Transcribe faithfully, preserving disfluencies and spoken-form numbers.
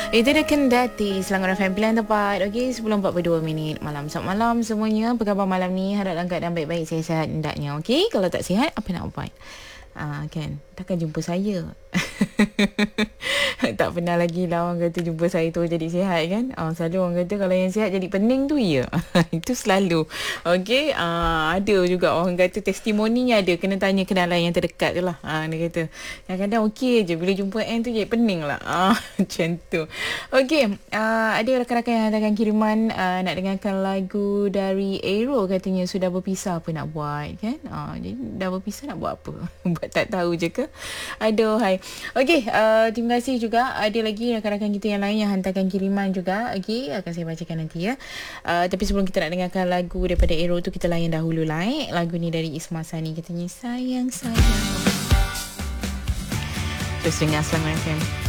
Itu dia Kendati Selangor F M pilihan tepat. Okey, sepuluh empat puluh dua minit malam. Selamat malam semuanya. Apa khabar malam ni? Harap dalam keadaan baik-baik, sihat hendaknya. Okey, kalau tak sihat apa nak buat? Ah, kan, takkan jumpa saya. Tak pernah lagi lah orang kata jumpa saya tu jadi sihat kan. Ah, selalu orang kata kalau yang sihat jadi pening tu ya. Itu selalu. Okey, ah, ada juga orang kata testimoninya ada. Kena tanya kenalan yang terdekat tu lah. Ah, dia kata kadang-kadang okey je bila jumpa N tu jadi pening lah. Ah, macam tu. Okey, ah, ada rakan-rakan yang hantarkan kiriman ah, nak dengarkan lagu dari Aero, katanya sudah berpisah apa nak buat kan. Ah, jadi dah berpisah nak buat apa? Buat tak tahu je ke? Aduh, hai. Okey, uh, terima kasih juga. Ada lagi rakan-rakan kita yang lain yang hantarkan kiriman juga. Okey, akan saya bacakan nanti ya. Uh, tapi sebelum kita nak dengarkan lagu daripada Aero tu, kita layan dahulu lah eh. Lagu ni dari Isma Sani, katanya sayang sayang. Terus dengar Selangor F M.